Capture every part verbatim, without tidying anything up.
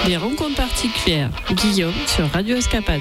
Des rencontres particulières. Guillaume sur Radio Escapade.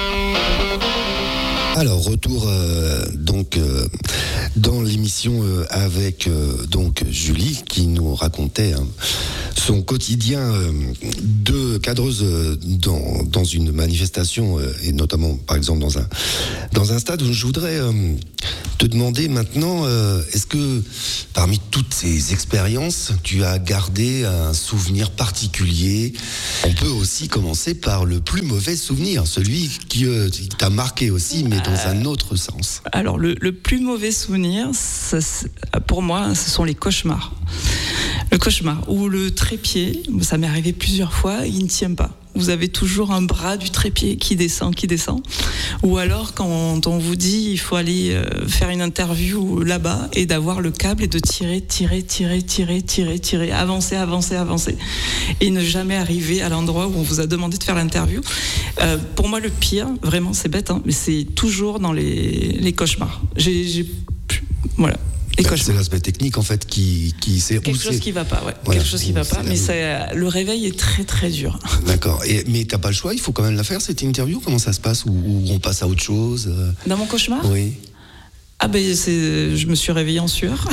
Alors, retour euh, donc euh, dans l'émission euh, avec euh, donc Julie qui nous racontait hein, son quotidien euh, de cadreuse euh, dans, dans une manifestation euh, et notamment par exemple dans un dans un stade. Je voudrais euh, te demander maintenant, euh, est-ce que parmi toutes ces expériences, tu as gardé un souvenir particulier? On peut aussi commencer par le plus mauvais souvenir, celui qui, euh, qui t'a marqué aussi, mais dans un autre sens. Alors, le, le plus mauvais souvenir, ça, pour moi, ce sont les cauchemars. Le cauchemar, ou le trépied, ça m'est arrivé plusieurs fois, il ne tient pas. Vous avez toujours un bras du trépied qui descend, qui descend. Ou alors, quand on vous dit il faut aller faire une interview là-bas et d'avoir le câble et de tirer, tirer, tirer, tirer, tirer, tirer, avancer, avancer, avancer. Et ne jamais arriver à l'endroit où on vous a demandé de faire l'interview. Euh, pour moi, le pire, vraiment, c'est bête, hein, mais c'est toujours dans les, les cauchemars. J'ai, j'ai, voilà. C'est l'aspect technique en fait qui qui c'est quelque chose c'est... qui va pas, ouais. Voilà, quelque chose qui va pas, mais ça, le réveil est très très dur. D'accord. Et mais t'as pas le choix, il faut quand même la faire cette interview. Comment ça se passe, ou, ou on passe à autre chose? Dans mon cauchemar? Oui. Ah ben c'est, je me suis réveillée en sueur.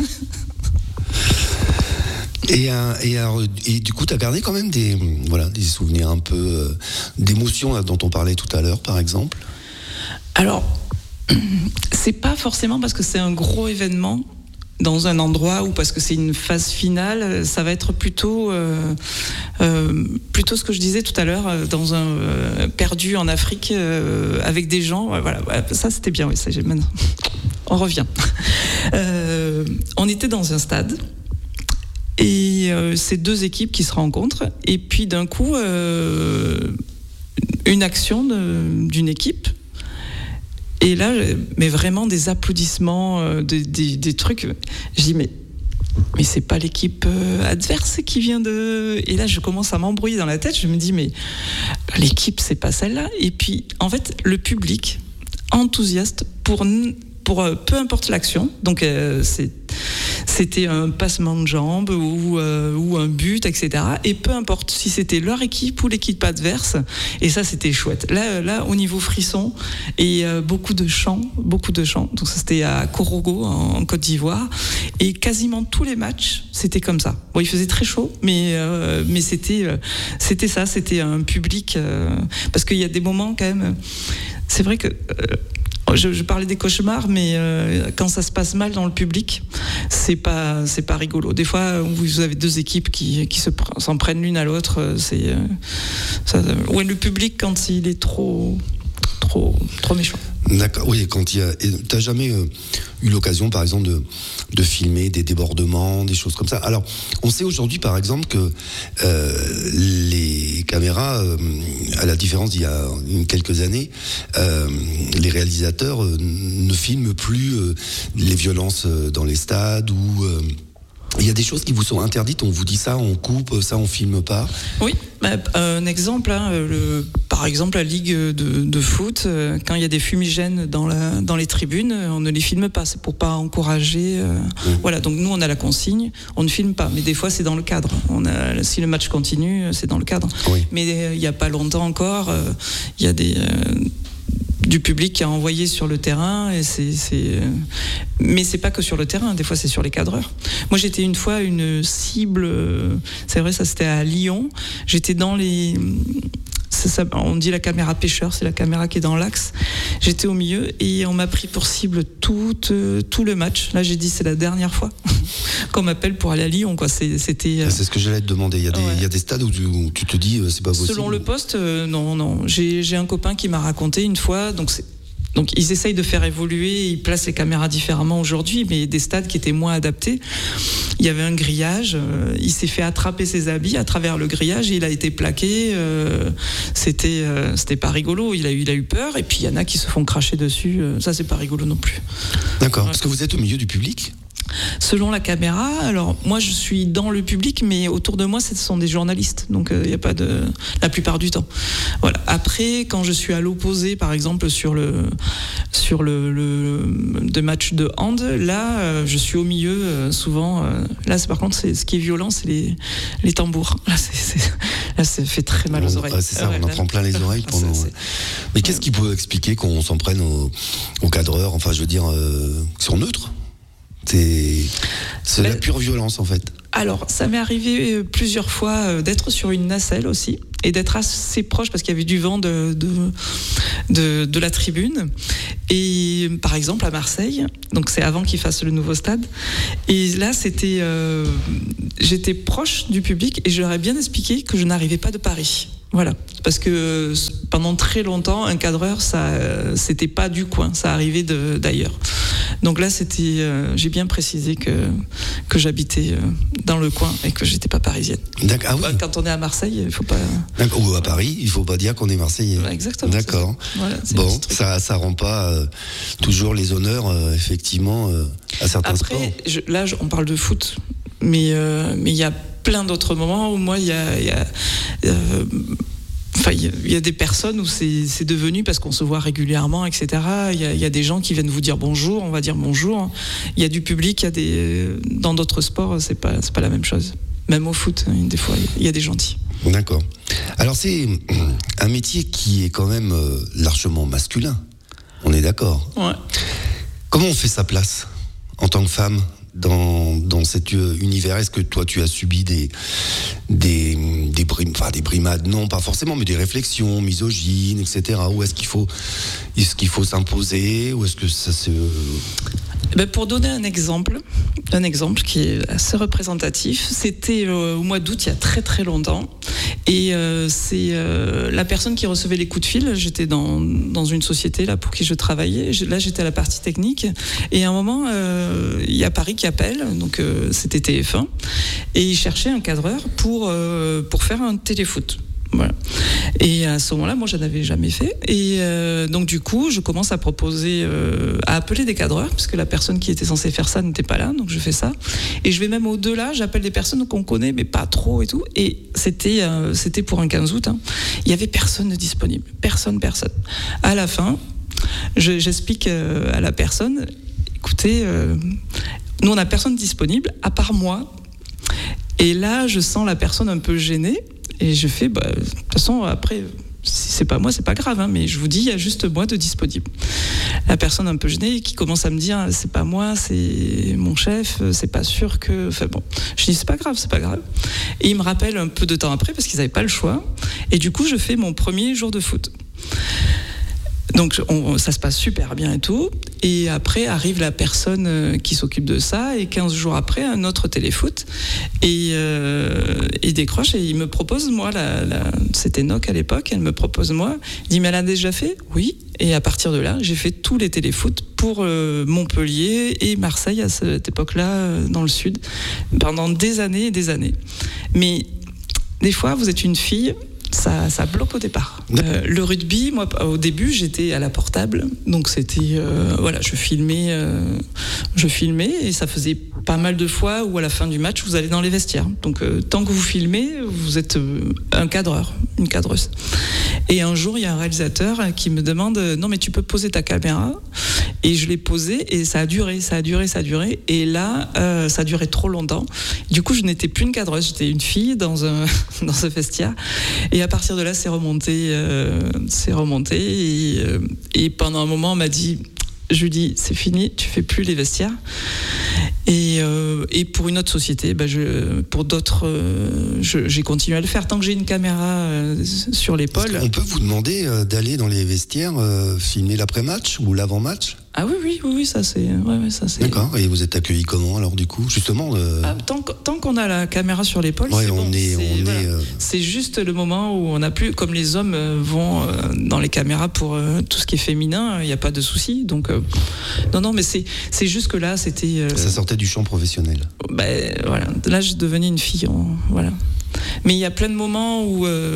Et, euh, et, euh, et du coup, tu as gardé quand même des, voilà, des souvenirs un peu euh, d'émotions dont on parlait tout à l'heure, par exemple? Alors, c'est pas forcément parce que c'est un gros événement dans un endroit ou parce que c'est une phase finale, ça va être plutôt euh, euh, plutôt ce que je disais tout à l'heure, dans un euh, perdu en Afrique euh, avec des gens. Voilà, ça c'était bien. Oui, ça, j'ai, maintenant, on revient. Euh, on était dans un stade. Et euh, c'est deux équipes qui se rencontrent. Et puis d'un coup, euh, une action de, d'une équipe. Et là, mais vraiment des applaudissements, euh, des, des, des trucs. Je dis, mais, mais c'est pas l'équipe euh, adverse qui vient de... Et là, je commence à m'embrouiller dans la tête. Je me dis, mais l'équipe, c'est pas celle-là. Et puis, en fait, le public, enthousiaste pour... pour euh, peu importe l'action, donc euh, c'est, c'était un passement de jambes ou, euh, ou un but, et cetera. Et peu importe si c'était leur équipe ou l'équipe adverse, et ça c'était chouette. Là, là au niveau frisson, et euh, beaucoup de chants, beaucoup de chants. Donc ça c'était à Korogo en, en Côte d'Ivoire, et quasiment tous les matchs c'était comme ça. Bon, il faisait très chaud, mais euh, mais c'était euh, c'était ça, c'était un public euh, parce qu'il y a des moments quand même. C'est vrai que euh, Je, je parlais des cauchemars, mais euh, quand ça se passe mal dans le public, c'est pas c'est pas rigolo. Des fois, vous avez deux équipes qui qui se s'en prennent l'une à l'autre. C'est euh, ça, ouais, le public quand il est trop trop trop méchant. D'accord. Oui, quand il y a, t'as jamais euh, eu l'occasion, par exemple, de de filmer des débordements, des choses comme ça. Alors, on sait aujourd'hui, par exemple, que euh, les caméras, euh, à la différence d'il y a quelques années, euh, les réalisateurs euh, ne filment plus euh, les violences dans les stades ou euh, il y a des choses qui vous sont interdites, on vous dit ça, on coupe, ça on filme pas. Oui, bah, un exemple, hein, le, par exemple la ligue de, de foot, euh, quand il y a des fumigènes dans, la, dans les tribunes, on ne les filme pas, c'est pour pas encourager. Euh, mmh. Voilà, donc nous on a la consigne, on ne filme pas, mais des fois c'est dans le cadre. On a, si le match continue, c'est dans le cadre. Oui. Mais euh, il y a pas longtemps encore, euh, il y a des euh, du public qui a envoyé sur le terrain, et c'est, c'est... mais c'est pas que sur le terrain, des fois c'est sur les cadreurs. Moi j'étais une fois une cible, c'est vrai, ça c'était à Lyon, j'étais dans les... Ça, ça, on dit la caméra pêcheur, c'est la caméra qui est dans l'axe. J'étais au milieu et on m'a pris pour cible tout, euh, tout le match. Là, j'ai dit c'est la dernière fois qu'on m'appelle pour aller à Lyon, quoi. C'est, c'était. Euh... C'est ce que j'allais te demander. Il y a des, ouais. il y a des stades où tu, où tu te dis euh, c'est pas possible. Selon le poste, euh, non, non. J'ai, j'ai un copain qui m'a raconté une fois, donc c'est. Donc ils essayent de faire évoluer, ils placent les caméras différemment aujourd'hui, mais des stades qui étaient moins adaptés. Il y avait un grillage, euh, il s'est fait attraper ses habits à travers le grillage et il a été plaqué. Euh, c'était, euh, c'était pas rigolo. Il a eu, il a eu peur. Et puis il y en a qui se font cracher dessus. Euh, ça c'est pas rigolo non plus. D'accord. Ouais. Parce que vous êtes au milieu du public. Selon la caméra, alors moi je suis dans le public, mais autour de moi ce sont des journalistes, donc il euh, n'y a pas de, la plupart du temps. Voilà. Après, quand je suis à l'opposé, par exemple sur le sur le, le de match de hand, là euh, je suis au milieu euh, souvent. Euh, là, c'est, par contre, c'est ce qui est violent, c'est les les tambours. Là, c'est, c'est, Là, ça fait très mal aux on, oreilles. Ouais, c'est ça, ouais, on en là, prend plein les oreilles pendant. c'est, c'est... Mais qu'est-ce qui peut expliquer qu'on s'en prenne aux, aux cadreurs? Enfin, je veux dire, euh, qui sont neutres. C'est, c'est ben, la pure violence, en fait. Alors, ça m'est arrivé plusieurs fois d'être sur une nacelle aussi et d'être assez proche parce qu'il y avait du vent de, de, de, de la tribune. Et par exemple, à Marseille, donc c'est avant qu'ils fassent le nouveau stade, et là, c'était, euh, j'étais proche du public et je leur ai bien expliqué que je n'arrivais pas de Paris. Voilà, parce que pendant très longtemps, un cadreur, ça, c'était pas du coin, ça arrivait de, d'ailleurs. Donc là, c'était, euh, j'ai bien précisé que que j'habitais euh, dans le coin et que j'étais pas parisienne. D'accord. Ah oui. Quand on est à Marseille, il faut pas. D'accord. Ou à Paris, il faut pas dire qu'on est Marseillais. Exactement. D'accord. C'est voilà, c'est bon, ça, ça rend pas euh, toujours les honneurs, euh, effectivement, euh, à certains Après, sports. Je, là, je, on parle de foot, mais euh, mais il y a plein d'autres moments où moi, il y a, y a euh, Enfin, il y a des personnes où c'est, c'est devenu, parce qu'on se voit régulièrement, et cetera. Il y a, il y a des gens qui viennent vous dire bonjour, on va dire bonjour. Il y a du public, il y a des, dans d'autres sports, c'est pas, c'est pas la même chose. Même au foot, des fois, il y a des gentils. D'accord. Alors c'est un métier qui est quand même largement masculin. On est d'accord. Ouais. Comment on fait sa place en tant que femme dans, dans cet univers? Est-ce que toi tu as subi des des des, brim, enfin, des brimades, non pas forcément, mais des réflexions misogynes, et cetera. Ou est-ce qu'il faut est-ce qu'il faut s'imposer, ou est-ce que ça se... Ben pour donner un exemple, un exemple qui est assez représentatif, c'était euh, au mois d'août, il y a très très longtemps, et euh, c'est euh, la personne qui recevait les coups de fil. J'étais dans dans une société là pour qui je travaillais. Je, là, j'étais à la partie technique, et à un moment, euh, il y a Paris qui appelle, donc euh, c'était T F un, et il cherchait un cadreur pour euh, pour faire un téléfoot. Voilà. Et à ce moment-là, moi, je n'avais jamais fait. Et euh, donc, du coup, je commence à proposer, euh, à appeler des cadreurs, parce que la personne qui était censée faire ça n'était pas là. Donc, je fais ça. Et je vais même au-delà. J'appelle des personnes qu'on connaît, mais pas trop et tout. Et c'était, euh, c'était pour un quinze août. Hein. Il y avait personne de disponible. Personne, personne. À la fin, je, j'explique euh, à la personne, écoutez, euh, nous, on n'a personne disponible, à part moi. Et là, je sens la personne un peu gênée. Et je fais, bah, de toute façon, après, si c'est pas moi, c'est pas grave, hein, mais je vous dis, il y a juste moi de disponible. La personne un peu gênée qui commence à me dire, c'est pas moi, c'est mon chef, c'est pas sûr que. Enfin bon, je dis, c'est pas grave, c'est pas grave. Et il me rappelle un peu de temps après, parce qu'ils n'avaient pas le choix. Et du coup, je fais mon premier jour de foot. Donc on, ça se passe super bien et tout, et après arrive la personne qui s'occupe de ça, et quinze jours après un autre téléfoot, et euh, il décroche et il me propose, moi, la, la, c'était Noc à l'époque, elle me propose moi, il dit mais elle a déjà fait? Oui, et à partir de là j'ai fait tous les téléfoot pour euh, Montpellier et Marseille à cette époque-là, euh, dans le sud, pendant des années et des années. Mais des fois vous êtes une fille, Ça, ça bloque au départ. Euh, le rugby, moi, au début, j'étais à la portable, donc c'était, euh, voilà, je filmais, euh, je filmais, et ça faisait pas mal de fois où à la fin du match, vous allez dans les vestiaires. Donc, euh, tant que vous filmez, vous êtes euh, un cadreur, une cadreuse. Et un jour, il y a un réalisateur qui me demande, non, mais tu peux poser ta caméra. Et je l'ai posée, et ça a duré, ça a duré, ça a duré. Et là, euh, ça a duré trop longtemps. Du coup, je n'étais plus une cadreuse, j'étais une fille dans un dans ce vestiaire. Et à partir de là, c'est remonté, euh, c'est remonté. Et, euh, et pendant un moment, on m'a dit, Julie, c'est fini, tu fais plus les vestiaires. Et, euh, et pour une autre société, bah je, pour d'autres, euh, je, j'ai continué à le faire tant que j'ai une caméra euh, sur l'épaule. On peut vous demander euh, d'aller dans les vestiaires euh, filmer l'après-match ou l'avant-match? Ah oui, oui, oui, oui, ça c'est, ouais, ouais, ça c'est. D'accord. Et vous êtes accueilli comment alors du coup, justement euh... ah, tant, tant qu'on a la caméra sur l'épaule, ouais, c'est on bon. est, C'est, on voilà. est. Euh... C'est juste le moment où on n'a plus, comme les hommes vont dans les caméras pour tout ce qui est féminin, il n'y a pas de souci. Donc euh, non, non, mais c'est, c'est juste que là, c'était. Euh... Ça sortait du champ professionnel. Ben voilà, là, je devenais une fille, en, voilà. Mais il y a plein de moments où. Euh,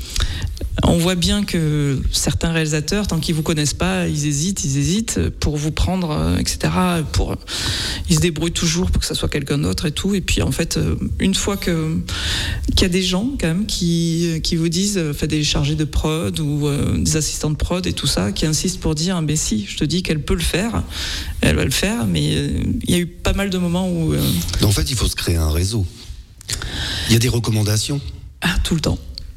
On voit bien que certains réalisateurs, tant qu'ils vous connaissent pas, ils hésitent, ils hésitent pour vous prendre, et cetera. Pour, ils se débrouillent toujours pour que ça soit quelqu'un d'autre et tout. Et puis en fait, une fois que qu'il y a des gens quand même qui qui vous disent, fait des chargés de prod ou euh, des assistants de prod et tout ça, qui insistent pour dire, mais si, je te dis qu'elle peut le faire, elle va le faire. Mais euh, il y a eu pas mal de moments où. Euh... En fait, il faut se créer un réseau. Il y a des recommandations. Ah, tout le temps.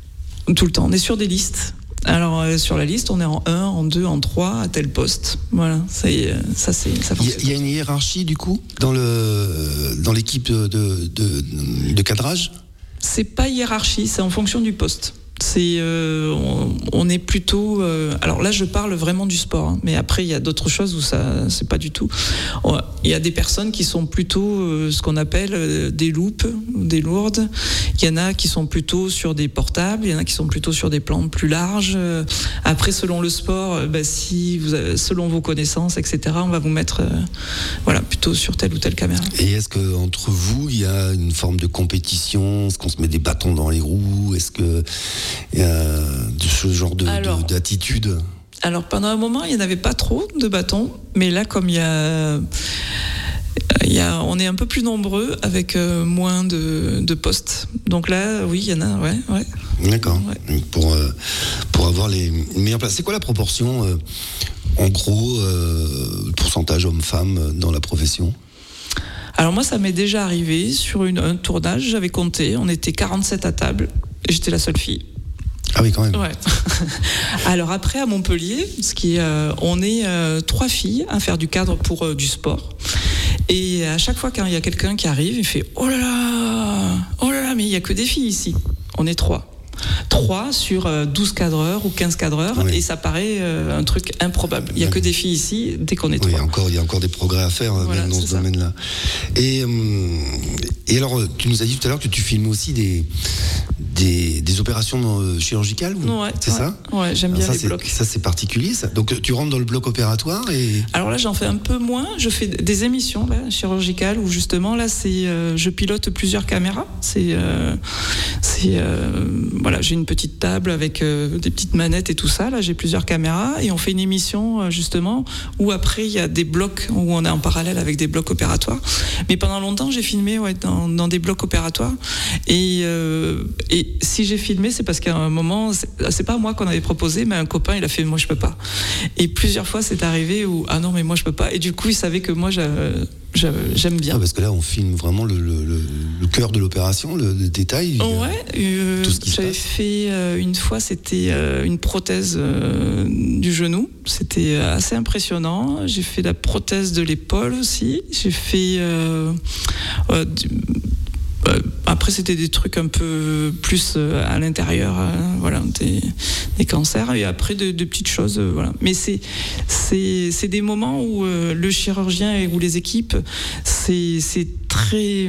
Tout le temps. On est sur des listes. Alors euh, sur la liste, on est en un, en deux, en trois, à tel poste. Voilà, ça, y est, ça c'est. Ça fonctionne. Il y a une hiérarchie du coup dans le dans l'équipe de, de, de, de cadrage. C'est pas hiérarchie, c'est en fonction du poste. C'est, euh, on, on est plutôt. Euh, alors là, je parle vraiment du sport, hein, mais après il y a d'autres choses où ça, c'est pas du tout. On, il y a des personnes qui sont plutôt euh, ce qu'on appelle euh, des loupes, des lourdes. Il y en a qui sont plutôt sur des portables. Il y en a qui sont plutôt sur des plans plus larges. Euh, après, selon le sport, euh, bah, si vous avez, selon vos connaissances, et cetera, on va vous mettre, euh, voilà, plutôt sur telle ou telle caméra. Et est-ce que entre vous, il y a une forme de compétition? Est-ce qu'on se met des bâtons dans les roues? Est-ce que il y a ce genre de, alors, de, d'attitude? Alors pendant un moment, il n'y en avait pas trop de bâtons, mais là, comme il y a, il y a, on est un peu plus nombreux avec euh, moins de, de postes. Donc là, oui, il y en a, ouais, ouais. D'accord. Ouais. Pour euh, pour avoir les meilleures places. C'est quoi la proportion, euh, en gros, euh, pourcentage homme-femme dans la profession? Alors moi, ça m'est déjà arrivé sur une, un tournage. J'avais compté, on était quarante-sept à table, et j'étais la seule fille. Ah oui, quand même. Ouais. Alors après, à Montpellier, ce qui est, euh, on est euh, trois filles à faire du cadre pour euh, du sport. Et à chaque fois qu'il y a quelqu'un qui arrive, il fait « Oh là là, oh là là, mais il n'y a que des filles ici. » On est trois. trois sur douze cadreurs ou quinze cadreurs, oui. Et ça paraît euh, un truc improbable. Il n'y a que des filles ici, dès qu'on est oui, trois. Encore, il y a encore des progrès à faire, voilà, même dans ce ça. domaine-là. Et, euh, et alors, tu nous as dit tout à l'heure que tu filmes aussi des, des, des opérations chirurgicales, ou... ouais, c'est ouais, ça Ouais, j'aime bien ça, les c'est, blocs. Ça, c'est particulier, ça. Donc, tu rentres dans le bloc opératoire et... Alors là, j'en fais un peu moins. Je fais des émissions là, chirurgicales où justement, là, c'est, euh, je pilote plusieurs caméras. C'est... Euh, c'est euh, voilà, j'ai une petite table avec euh, des petites manettes et tout ça. Là, j'ai plusieurs caméras et on fait une émission euh, justement où après il y a des blocs où on est en parallèle avec des blocs opératoires. Mais pendant longtemps, j'ai filmé ouais, dans, dans des blocs opératoires. Et, euh, et si j'ai filmé, c'est parce qu'à un moment, c'est, c'est pas moi qu'on avait proposé, mais un copain, il a fait moi je peux pas. Et plusieurs fois, c'est arrivé où ah non mais moi je peux pas. Et du coup, il savait que moi j'aime bien. Ah, parce que là, on filme vraiment le, le, le, le cœur de l'opération, le, le détail. Ouais, euh, tout ce qui j'avais fait euh, une fois, c'était euh, une prothèse euh, du genou. C'était assez impressionnant. J'ai fait la prothèse de l'épaule aussi. J'ai fait euh, euh, du, euh, après, c'était des trucs un peu plus euh, à l'intérieur, euh, voilà, des, des cancers. Et après, de, de petites choses, euh, voilà. Mais c'est c'est c'est des moments où euh, le chirurgien et où les équipes, c'est c'est très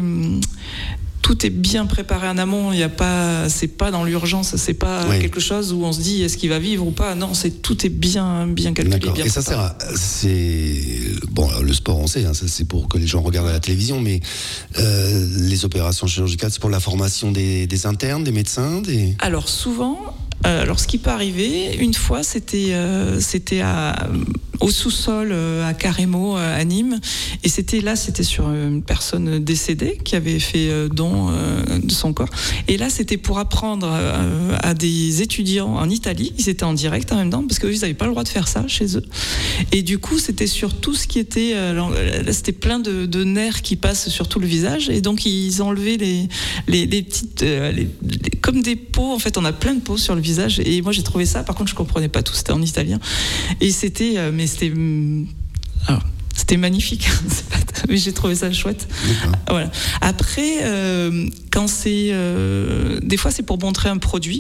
tout est bien préparé en amont. Il y a pas, c'est pas dans l'urgence, c'est pas oui. quelque chose où on se dit est-ce qu'il va vivre ou pas. Non, c'est tout est bien, bien calculé. D'accord. Bien et ça sert à, c'est bon, le sport, on sait, hein, ça, c'est pour que les gens regardent à la télévision, mais euh, les opérations chirurgicales, c'est pour la formation des, des internes, des médecins, des. Alors souvent, euh, alors ce qui peut arriver, une fois, c'était, euh, c'était à au sous-sol à Carremo à Nîmes, et c'était là, c'était sur une personne décédée qui avait fait don de son corps, et là c'était pour apprendre à des étudiants en Italie. Ils étaient en direct en même temps parce qu'eux ils n'avaient pas le droit de faire ça chez eux, et du coup c'était sur tout ce qui était là, c'était plein de, de nerfs qui passent sur tout le visage, et donc ils enlevaient les, les, les petites les, les, comme des peaux, en fait on a plein de peaux sur le visage, et moi j'ai trouvé ça, par contre je comprenais pas tout, c'était en italien, et c'était mais c'était alors, c'était magnifique. Mais j'ai trouvé ça chouette. Voilà. Après, euh, quand c'est euh, des fois c'est pour montrer un produit.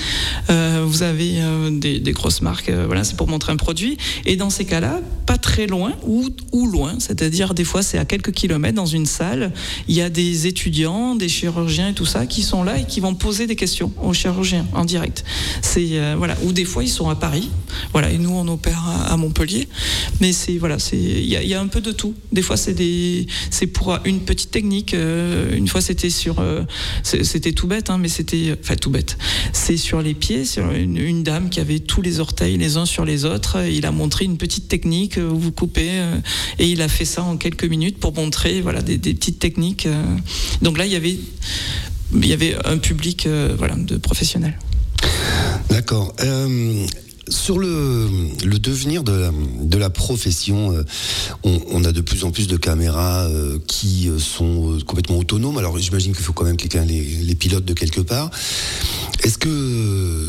Euh, vous avez euh, des, des grosses marques, euh, voilà, c'est pour montrer un produit, et dans ces cas-là, pas très loin ou, ou loin, c'est-à-dire des fois c'est à quelques kilomètres dans une salle, il y a des étudiants, des chirurgiens et tout ça qui sont là et qui vont poser des questions aux chirurgiens en direct. C'est euh, voilà, ou des fois ils sont à Paris, voilà, et nous on opère à, à Montpellier, mais c'est voilà, c'est il y a, y a un peu de tout. Des fois c'est des c'est pour une petite technique. Euh, une fois c'était sur euh, c'était tout bête, hein, mais c'était enfin tout bête. C'est sur les pieds, sur une, une dame qui avait tous les orteils les uns sur les autres. Il a montré une petite technique où vous coupez, euh, et il a fait ça en quelques minutes pour montrer voilà, des, des petites techniques. Euh. Donc là, il y avait, il y avait un public euh, voilà, de professionnels. D'accord. Euh... Sur le, le devenir de la, de la profession, euh, on, on a de plus en plus de caméras euh, qui sont complètement autonomes. Alors j'imagine qu'il faut quand même que quelqu'un les, les pilote de quelque part. Est-ce que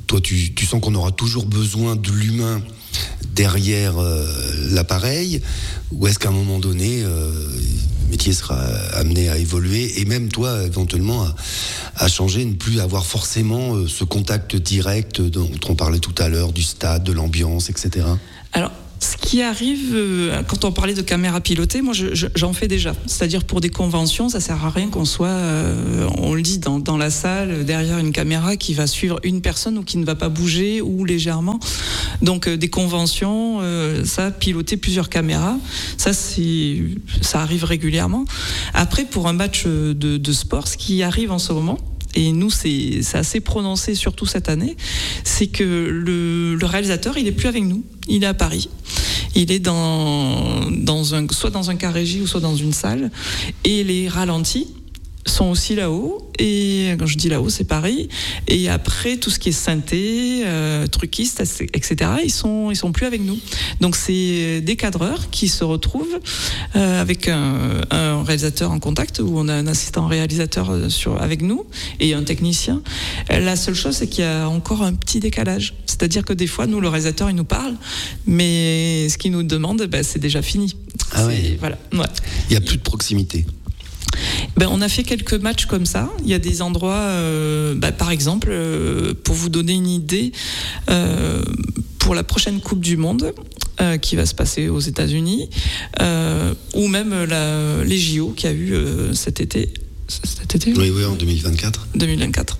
toi, tu, tu sens qu'on aura toujours besoin de l'humain derrière euh, l'appareil, ou est-ce qu'à un moment donné, euh, le métier sera amené à évoluer, et même toi, éventuellement, à, à changer, ne plus avoir forcément euh, ce contact direct dont on parlait tout à l'heure, du stade, de l'ambiance, et cetera. Alors, ce qui arrive, euh, quand on parlait de caméra pilotée, moi je, je, j'en fais déjà. C'est-à-dire pour des conventions, ça sert à rien qu'on soit, euh, on le dit, dans, dans la salle, derrière une caméra qui va suivre une personne ou qui ne va pas bouger ou légèrement. Donc euh, des conventions, euh, ça, piloter plusieurs caméras, ça, c'est, ça arrive régulièrement. Après, pour un match de, de sport, ce qui arrive en ce moment, et nous, c'est, c'est assez prononcé, surtout cette année, c'est que le, le réalisateur, il est plus avec nous. Il est à Paris. Il est dans, dans un, soit dans un cas régie ou soit dans une salle. Et les ralentis sont aussi là-haut. Et quand je dis là-haut, c'est Paris. Et après, tout ce qui est synthé, euh, truquiste, et cetera, ils sont, ils sont plus avec nous. Donc, c'est des cadreurs qui se retrouvent euh, avec un, un réalisateur en contact, où on a un assistant réalisateur sur, avec nous et un technicien. La seule chose, c'est qu'il y a encore un petit décalage. C'est-à-dire que des fois, nous, le réalisateur, il nous parle, mais ce qu'il nous demande, ben, c'est déjà fini. Ah ouais. Voilà. Ouais. Il n'y a plus de proximité. Ben, on a fait quelques matchs comme ça. Il y a des endroits, euh, ben, par exemple, euh, pour vous donner une idée, euh, pour la prochaine Coupe du Monde, euh, qui va se passer aux États-Unis, euh, ou même la, les J O qu'il y a eu euh, cet été. Cet été Oui, oui, en deux mille vingt-quatre. deux mille vingt-quatre.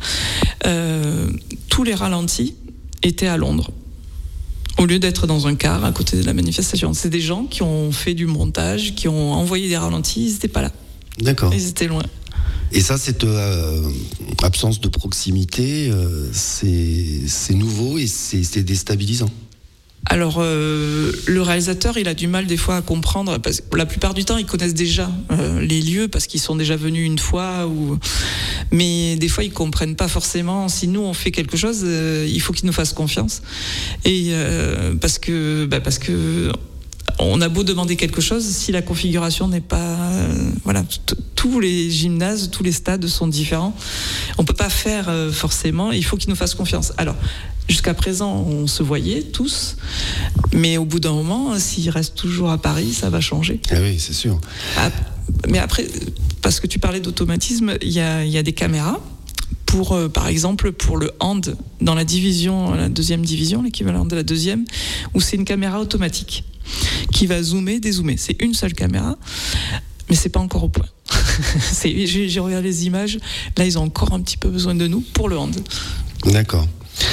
Euh, tous les ralentis étaient à Londres, au lieu d'être dans un car à côté de la manifestation. C'est des gens qui ont fait du montage, qui ont envoyé des ralentis, ils n'étaient pas là. D'accord. Ils étaient loin. Et ça, cette euh, absence de proximité, euh, c'est, c'est nouveau et c'est, c'est déstabilisant. Alors, euh, le réalisateur, il a du mal des fois à comprendre, parce que la plupart du temps, ils connaissent déjà euh, les lieux, parce qu'ils sont déjà venus une fois, ou... mais des fois, ils comprennent pas forcément. Si nous, on fait quelque chose, euh, il faut qu'ils nous fassent confiance. Et euh, parce que... Bah, parce que on a beau demander quelque chose, si la configuration n'est pas... Euh, voilà, t- tous les gymnases, tous les stades sont différents. On peut pas faire euh, forcément, il faut qu'ils nous fassent confiance. Alors, jusqu'à présent, on se voyait tous, mais au bout d'un moment, s'ils restent toujours à Paris, ça va changer. Ah oui, c'est sûr. Ah, mais après, parce que tu parlais d'automatisme, il y a, y a des caméras. Pour, euh, par exemple, pour le hand, dans la division, la deuxième division, l'équivalent de la deuxième, où c'est une caméra automatique qui va zoomer, dézoomer. C'est une seule caméra, mais c'est pas encore au point. c'est, j'ai, j'ai regardé les images, là ils ont encore un petit peu besoin de nous pour le hand. D'accord.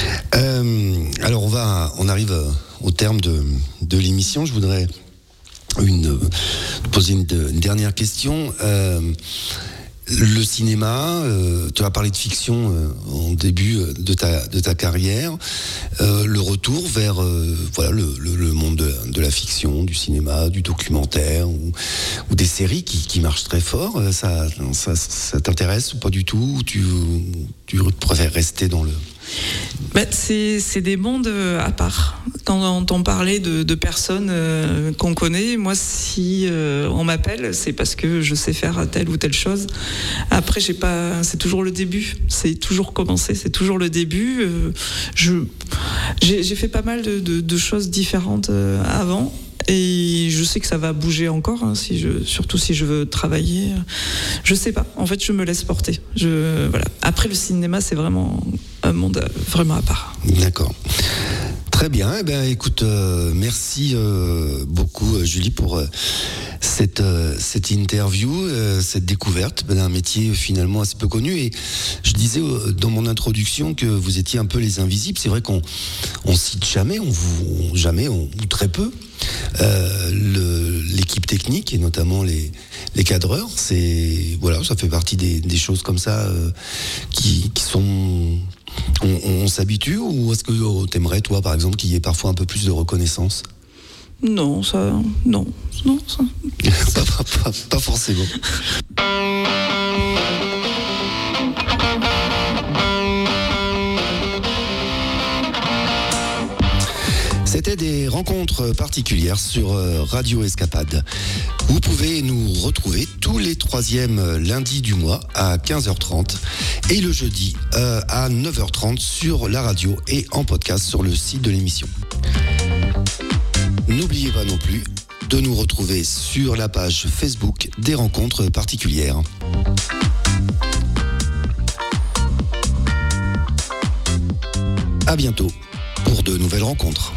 Euh, alors on va, on arrive au terme de, de l'émission. Je voudrais une, poser une, une dernière question. Euh, Le cinéma, euh, tu as parlé de fiction euh, en début de ta de ta carrière, euh, le retour vers euh, voilà le, le, le monde de, de la fiction, du cinéma, du documentaire ou, ou des séries qui, qui marchent très fort, ça ça, ça t'intéresse ou pas du tout, ou tu tu préfères rester dans le... Ben, c'est, c'est des mondes à part. Quand on parlait de, de personnes euh, qu'on connaît, moi, si euh, on m'appelle, c'est parce que je sais faire telle ou telle chose. Après, j'ai pas, c'est toujours le début. C'est toujours commencé. C'est toujours le début. Euh, je, j'ai, j'ai fait pas mal de, de, de choses différentes euh, avant. Et je sais que ça va bouger encore, hein, si je, surtout si je veux travailler. Je sais pas. En fait, je me laisse porter. Je, voilà. Après, le cinéma, c'est vraiment un monde vraiment à part. D'accord. Très bien. Eh bien, écoute, euh, merci euh, beaucoup, Julie, pour euh, cette euh, cette interview, euh, cette découverte d'un métier finalement assez peu connu. Et je disais euh, dans mon introduction que vous étiez un peu les invisibles. C'est vrai qu'on on cite jamais, on vous jamais, on, ou très peu. Euh, le, l'équipe technique et notamment les, les cadreurs, c'est voilà, ça fait partie des, des choses comme ça euh, qui, qui sont on, on s'habitue, ou est-ce que oh, t'aimerais toi par exemple qu'il y ait parfois un peu plus de reconnaissance? Non, ça non, non ça. pas, pas, pas, pas forcément. C'était des rencontres particulières sur Radio Escapade. Vous pouvez nous retrouver tous les troisièmes lundis du mois à quinze heures trente et le jeudi euh, à neuf heures trente sur la radio et en podcast sur le site de l'émission. N'oubliez pas non plus de nous retrouver sur la page Facebook des rencontres particulières. À bientôt pour de nouvelles rencontres.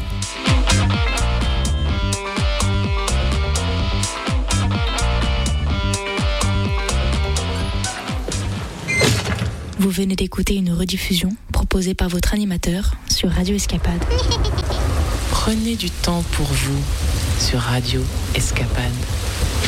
Vous venez d'écouter une rediffusion proposée par votre animateur sur Radio Escapade. Prenez du temps pour vous sur Radio Escapade.